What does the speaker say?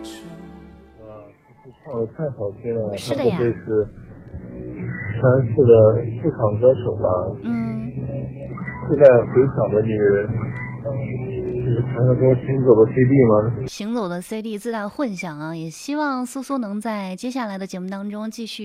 唱的太好听了， 是的呀， 这是山市的市场歌手吧？现在回响的女人，是传说中行走的 CD 吗？ 行走的 CD 自带混响啊，也希望苏苏能在接下来的节目当中继续